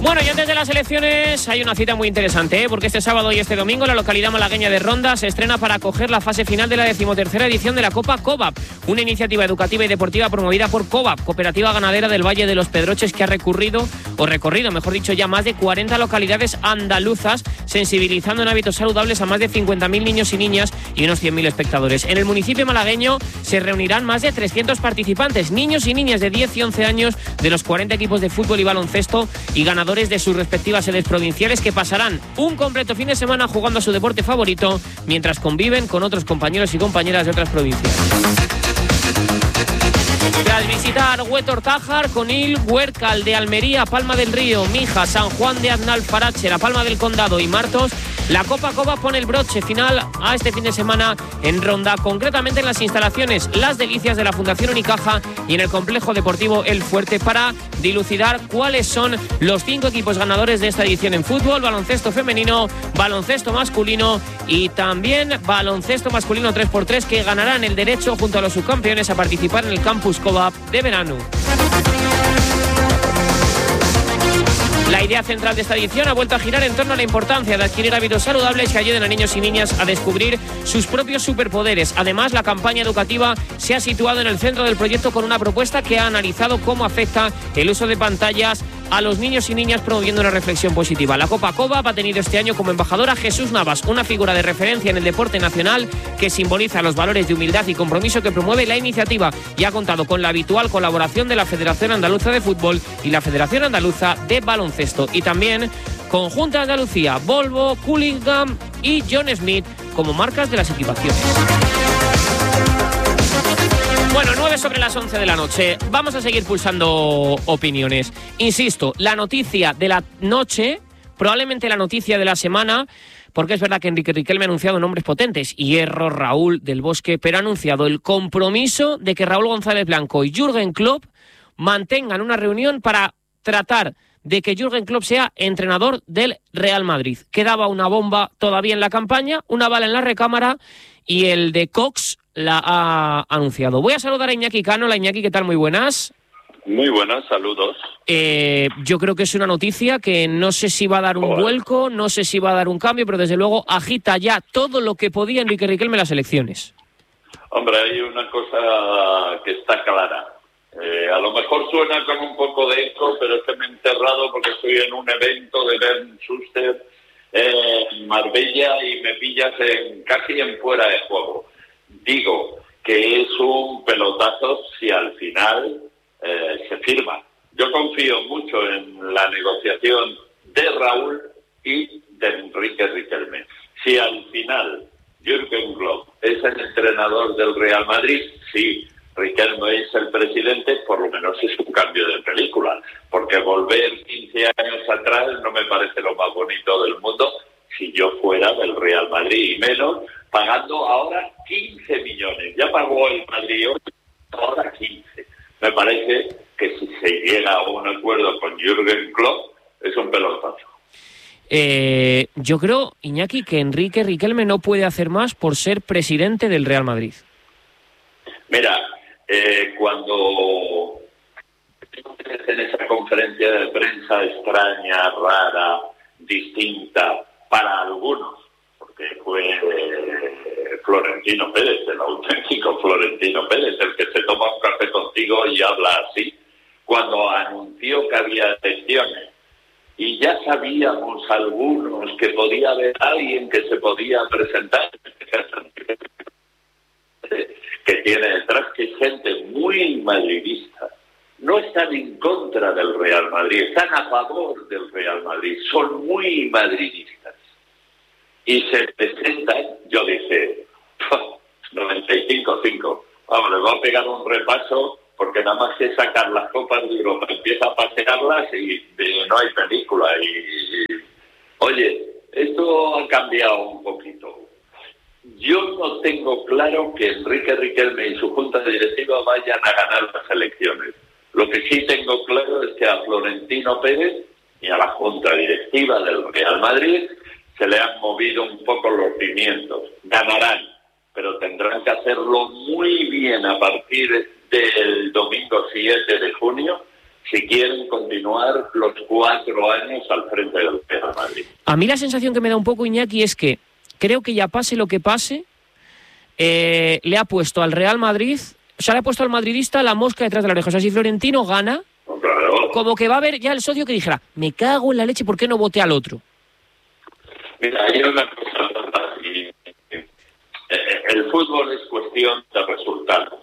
Bueno, y antes de las elecciones hay una cita muy interesante, porque este sábado y este domingo la localidad malagueña de Ronda se estrena para acoger la fase final de la 13ª edición de la Copa COVAP, una iniciativa educativa y deportiva promovida por COVAP, Cooperativa Ganadera del Valle de los Pedroches, que ha recorrido, mejor dicho, ya más de 40 localidades andaluzas, sensibilizando en hábitos saludables a más de 50.000 niños y niñas y unos 100.000 espectadores. En el municipio malagueño se reunirán más de 300 participantes, niños y niñas de 10 y 11 años de los 40 equipos de fútbol y baloncesto y ganadores de sus respectivas sedes provinciales, que pasarán un completo fin de semana jugando a su deporte favorito mientras conviven con otros compañeros y compañeras de otras provincias. Tras visitar Huetor-Tájar, Conil, Huércal de Almería, Palma del Río, Mija, San Juan de Aznalfarache, La Palma del Condado y Martos, la Copa COVAP pone el broche final a este fin de semana en Ronda, concretamente en las instalaciones Las Delicias de la Fundación Unicaja y en el complejo deportivo El Fuerte, para dilucidar cuáles son los 5 equipos ganadores de esta edición en fútbol, baloncesto femenino, baloncesto masculino y también baloncesto masculino 3x3, que ganarán el derecho junto a los subcampeones a participar en el Campus COVAP de verano. La idea central de esta edición ha vuelto a girar en torno a la importancia de adquirir hábitos saludables que ayuden a niños y niñas a descubrir sus propios superpoderes. Además, la campaña educativa se ha situado en el centro del proyecto con una propuesta que ha analizado cómo afecta el uso de pantallas a los niños y niñas, promoviendo una reflexión positiva. La Copa COVAP ha tenido este año como embajador a Jesús Navas, una figura de referencia en el deporte nacional que simboliza los valores de humildad y compromiso que promueve la iniciativa, y ha contado con la habitual colaboración de la Federación Andaluza de Fútbol y la Federación Andaluza de Baloncesto, y también con Junta de Andalucía, Volvo, Cullingham y John Smith como marcas de las equipaciones. Bueno, 9:09 de la noche. Vamos a seguir pulsando opiniones. Insisto, la noticia de la noche, probablemente la noticia de la semana, porque es verdad que Enrique Riquelme ha anunciado nombres potentes, Hierro, Raúl del Bosque, pero ha anunciado el compromiso de que Raúl González Blanco y Jürgen Klopp mantengan una reunión para tratar de que Jürgen Klopp sea entrenador del Real Madrid. Quedaba una bomba todavía en la campaña, una bala en la recámara, y el de Cox la ha anunciado. Voy a saludar a Iñaki Cano. Hola, Iñaki, ¿qué tal? Muy buenas. Muy buenas, saludos. Yo creo que es una noticia que no sé si va a dar un vuelco, no sé si va a dar un cambio, pero desde luego agita ya todo lo que podía Enrique Riquelme en las elecciones. Hombre, hay una cosa que está clara. A lo mejor suena con un poco de eco, pero es que me he enterrado porque estoy en un evento de Bernd Schuster en Marbella y me pillas casi en fuera de juego. Digo que es un pelotazo si al final se firma. Yo confío mucho en la negociación de Raúl y de Enrique Riquelme. Si al final Jürgen Klopp es el entrenador del Real Madrid, sí, Riquelme es el presidente, por lo menos es un cambio de película, porque volver 15 años atrás no me parece lo más bonito del mundo si yo fuera del Real Madrid, y menos pagando ahora 15 millones. Ya pagó el Madrid hoy, ahora 15. Me parece que si se llega a un acuerdo con Jürgen Klopp, es un pelotazo. Yo creo, Iñaki, que Enrique Riquelme no puede hacer más por ser presidente del Real Madrid. Mira, cuando en esa conferencia de prensa extraña, rara, distinta para algunos, porque fue Florentino Pérez, el auténtico Florentino Pérez, el que se toma un café contigo y habla así, cuando anunció que había elecciones, y ya sabíamos algunos que podía haber alguien que se podía presentar, que tiene detrás, que es gente muy madridista. No están en contra del Real Madrid, están a favor del Real Madrid, son muy madridistas. Y se presentan, yo dije, 95-5, vamos, les voy a pegar un repaso, porque nada más que sacar las copas de Europa, empieza a pasearlas y no hay película. Oye, esto ha cambiado un poquito. Yo no tengo claro que Enrique Riquelme y su junta directiva vayan a ganar las elecciones. Lo que sí tengo claro es que a Florentino Pérez y a la junta directiva del Real Madrid se le han movido un poco los cimientos. Ganarán, pero tendrán que hacerlo muy bien a partir del domingo 7 de junio, si quieren continuar los 4 años al frente del Real Madrid. A mí la sensación que me da un poco, Iñaki, es que creo que ya pase lo que pase, le ha puesto al Real Madrid, o sea, le ha puesto al madridista la mosca detrás de la oreja. O sea, si Florentino gana, claro, como que va a haber ya el socio que dijera, me cago en la leche, ¿por qué no voté al otro? Mira, hay una cosa, el fútbol es cuestión de resultados.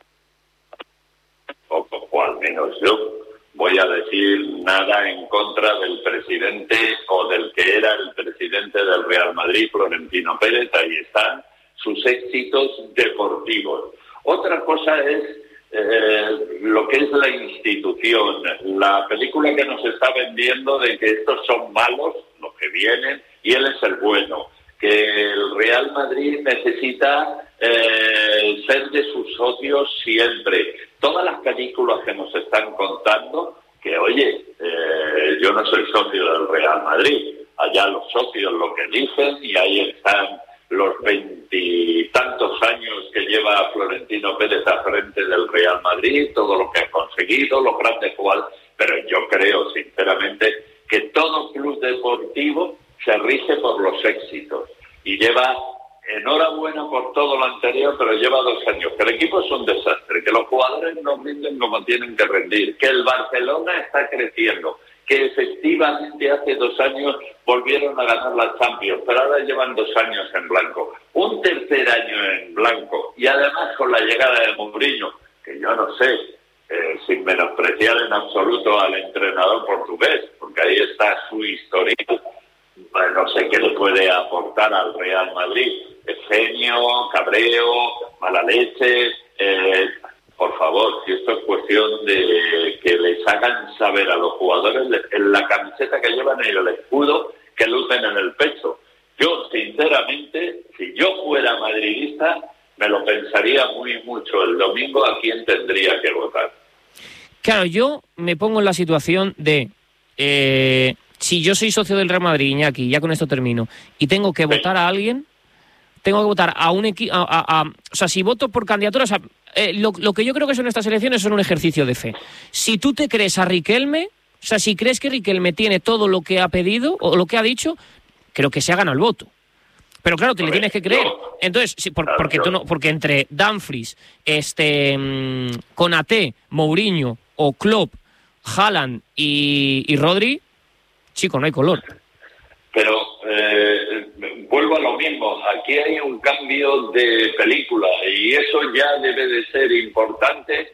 O al menos yo voy a decir nada en contra del presidente o del que era el presidente del Real Madrid, Florentino Pérez. Ahí están sus éxitos deportivos. Otra cosa es lo que es la institución, la película que nos está vendiendo de que estos son malos, los que vienen, y él es el bueno, que el Real Madrid necesita ser de sus socios siempre. Todas las películas que nos están contando, que oye, yo no soy socio del Real Madrid, allá los socios lo que dicen, y ahí están los 20-tantos años que lleva Florentino Pérez al frente del Real Madrid, todo lo que ha conseguido, los grandes jugadores, pero yo creo sinceramente que todo club deportivo se rige por los éxitos y lleva, enhorabuena por todo lo anterior, pero lleva 2 años, que el equipo es un desastre, que los jugadores no rinden como tienen que rendir, que el Barcelona está creciendo, que efectivamente hace 2 años volvieron a ganar la Champions, pero ahora llevan 2 años en blanco, un tercer año en blanco, y además con la llegada de Mourinho, que yo no sé, sin menospreciar en absoluto al entrenador portugués, porque ahí está su historial, no sé qué le puede aportar al Real Madrid, genio, cabreo, mala leche, por favor, si esto es cuestión de que les hagan saber a los jugadores en la camiseta que llevan y el escudo que lucen en el pecho. Yo, sinceramente, si yo fuera madridista, me lo pensaría muy mucho el domingo a quién tendría que votar. Claro, yo me pongo en la situación de... si yo soy socio del Real Madrid, Iñaki, ya con esto termino, y tengo que votar a alguien, tengo que votar a un equipo... o sea, si voto por candidatura... O sea, lo que yo creo que son estas elecciones son un ejercicio de fe. Si tú te crees a Riquelme, o sea, si crees que Riquelme tiene todo lo que ha pedido o lo que ha dicho, creo que se ha ganado el voto. Pero claro, te le tienes que creer. Entonces, sí, porque entre Dumfries, Konaté, Mourinho o Klopp, Haaland y Rodri, chico, no hay color. Pero vuelvo a lo mismo, aquí hay un cambio de película y eso ya debe de ser importante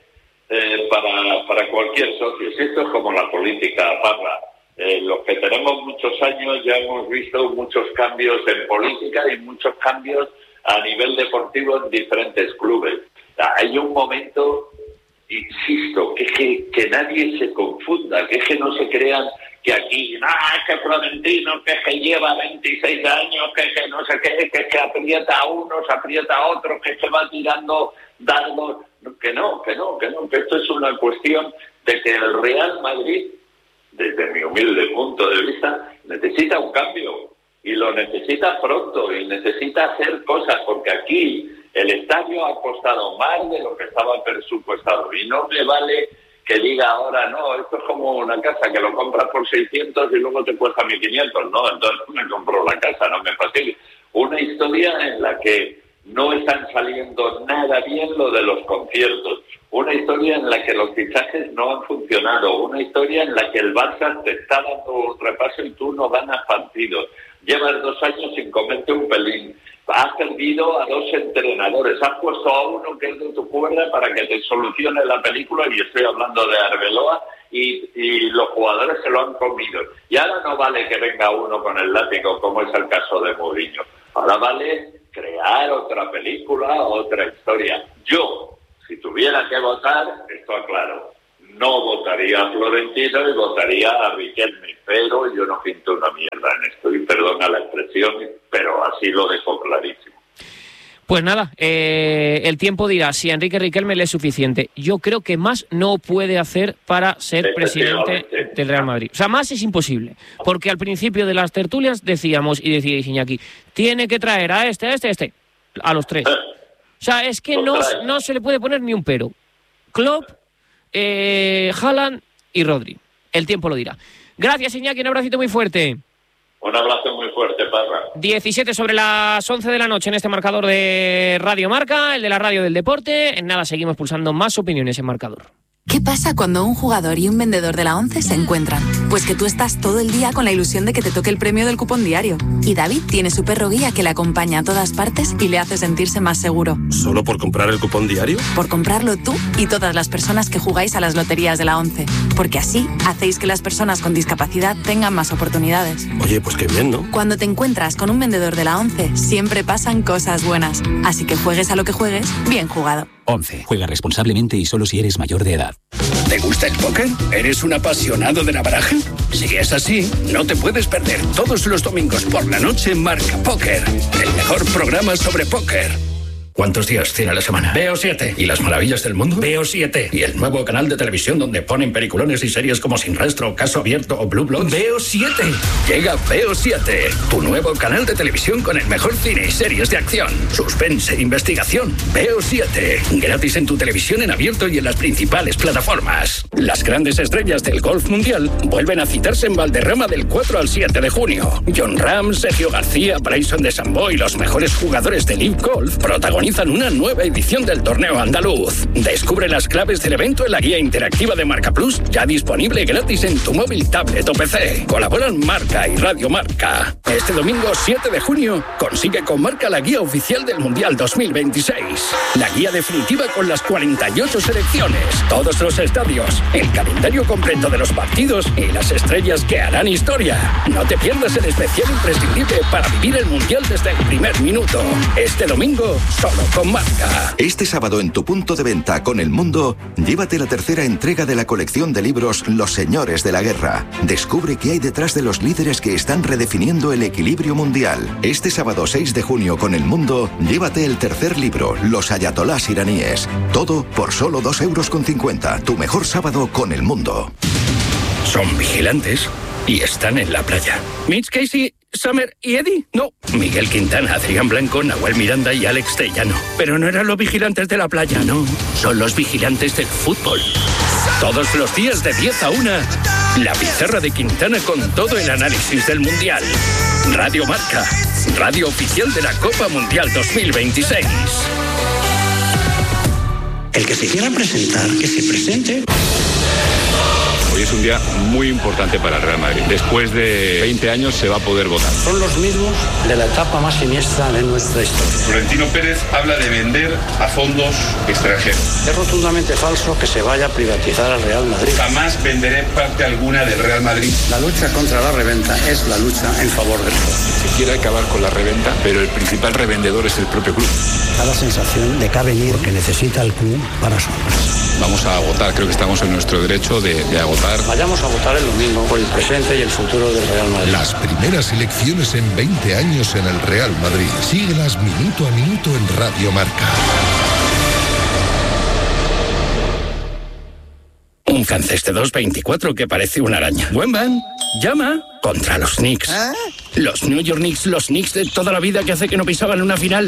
para cualquier socio. Si esto es como la política, Parra, los que tenemos muchos años ya hemos visto muchos cambios en política y muchos cambios a nivel deportivo en diferentes clubes. Hay un momento, insisto, que nadie se confunda, que no se crean que aquí, es que Florentino, que lleva 26 años, que no sé qué, que aprieta a unos, aprieta a otros, que se va tirando dardos, que no, que esto es una cuestión de que el Real Madrid, desde mi humilde punto de vista, necesita un cambio, y lo necesita pronto, y necesita hacer cosas, porque aquí el estadio ha costado más de lo que estaba presupuestado, y no le vale que diga ahora, no, esto es como una casa que lo compras por 600 y luego te cuesta 1.500. No, entonces me compro la casa, no me fastidie. Una historia en la que no están saliendo nada bien lo de los conciertos. Una historia en la que los fichajes no han funcionado. Una historia en la que el Barça te está dando un repaso y tú no ganas partidos. Llevas 2 años sin comerte un pelín. Has perdido a 2 entrenadores, has puesto a uno que es de tu cuerda para que te solucione la película, y estoy hablando de Arbeloa, y los jugadores se lo han comido. Y ahora no vale que venga uno con el látigo, como es el caso de Mourinho. Ahora vale crear otra película, otra historia. Yo, si tuviera que votar, esto aclaro, no votaría a Florentino y votaría a Riquelme, pero yo no pinto una mierda en esto, y perdona la expresión, pero así lo dejo clarísimo. Pues nada, el tiempo dirá si a Enrique Riquelme le es suficiente. Yo creo que más no puede hacer para ser presidente del Real Madrid. O sea, más es imposible, porque al principio de las tertulias decíamos, y decía Iñaki, tiene que traer a este, a los 3. O sea, es que no se le puede poner ni un pero. Klopp, Haaland y Rodri. El tiempo lo dirá. Gracias, Iñaki, un abracito muy fuerte. Un abrazo muy fuerte, Parra. 17 sobre las 11 de la noche en este marcador de Radio Marca, el de la radio del deporte. En nada, seguimos pulsando más opiniones en marcador. ¿Qué pasa cuando un jugador y un vendedor de la ONCE se encuentran? Pues que tú estás todo el día con la ilusión de que te toque el premio del cupón diario. Y David tiene su perro guía que le acompaña a todas partes y le hace sentirse más seguro. ¿Solo por comprar el cupón diario? Por comprarlo tú y todas las personas que jugáis a las loterías de la ONCE. Porque así hacéis que las personas con discapacidad tengan más oportunidades. Oye, pues qué bien, ¿no? Cuando te encuentras con un vendedor de la ONCE, siempre pasan cosas buenas. Así que juegues a lo que juegues, bien jugado. 11. Juega responsablemente y solo si eres mayor de edad. ¿Te gusta el póker? ¿Eres un apasionado de la baraja? Si es así, no te puedes perder todos los domingos por la noche Marca Póker, el mejor programa sobre póker. ¿Cuántos días tiene la semana? Veo 7. ¿Y las maravillas del mundo? Veo 7. ¿Y el nuevo canal de televisión donde ponen peliculones y series como Sin Rastro, Caso Abierto o Blue Bloods? Veo 7. Llega Veo 7, tu nuevo canal de televisión con el mejor cine y series de acción, suspense, investigación. Veo 7. Gratis en tu televisión en abierto y en las principales plataformas. Las grandes estrellas del golf mundial vuelven a citarse en Valderrama del 4 al 7 de junio. Jon Rahm, Sergio García, Bryson DeChambeau y los mejores jugadores de Live Golf protagonizan una nueva edición del torneo andaluz. Descubre las claves del evento en la guía interactiva de Marca Plus, ya disponible gratis en tu móvil, tablet o PC. Colaboran Marca y Radio Marca. Este domingo 7 de junio consigue con Marca la guía oficial del Mundial 2026. La guía definitiva con las 48 selecciones, todos los estadios, el calendario completo de los partidos y las estrellas que harán historia. No te pierdas el especial imprescindible para vivir el Mundial desde el primer minuto. Este domingo solo con Marca. Este sábado en tu punto de venta con El Mundo, llévate la tercera entrega de la colección de libros Los Señores de la Guerra. Descubre qué hay detrás de los líderes que están redefiniendo el equilibrio mundial. Este sábado 6 de junio con El Mundo, llévate el tercer libro, Los Ayatolás iraníes. Todo por solo 2,50 €. Tu mejor sábado con El Mundo. Son vigilantes y están en la playa. Mitch Casey, Summer y Eddie. No, Miguel Quintana, Adrián Blanco, Nahuel Miranda y Alex Tellano. Pero no eran los vigilantes de la playa, no. Son los vigilantes del fútbol. Todos los días de 10 a 1, la pizarra de Quintana con todo el análisis del Mundial. Radio Marca, radio oficial de la Copa Mundial 2026. El que se quiera presentar, que se presente. Hoy es un día muy importante para el Real Madrid. Después de 20 años se va a poder votar. Son los mismos de la etapa más siniestra de nuestra historia. Florentino Pérez habla de vender a fondos extranjeros. Es rotundamente falso que se vaya a privatizar al Real Madrid. Jamás venderé parte alguna del Real Madrid. La lucha contra la reventa es la lucha en favor del club. Se quiere acabar con la reventa, pero el principal revendedor es el propio club. Da la sensación de que ha venido porque necesita el club para su empresa. Vamos a votar, creo que estamos en nuestro derecho de agotar. Vayamos a votar el domingo por el presente y el futuro del Real Madrid. Las primeras elecciones en 20 años en el Real Madrid. Síguelas minuto a minuto en Radio Marca. Un francés de 2,24 que parece una araña. Buen van. Llama contra los Knicks. Los New York Knicks, los Knicks de toda la vida que hace que no pisaban una final.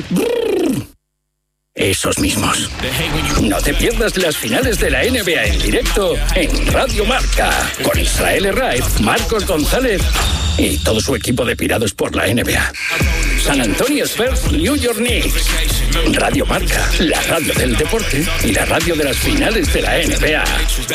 Esos mismos. No te pierdas las finales de la NBA en directo en Radio Marca. Con Israel Herraiz, Marcos González y todo su equipo de pirados por la NBA. San Antonio Spurs, New York Knicks. Radio Marca, la radio del deporte y la radio de las finales de la NBA.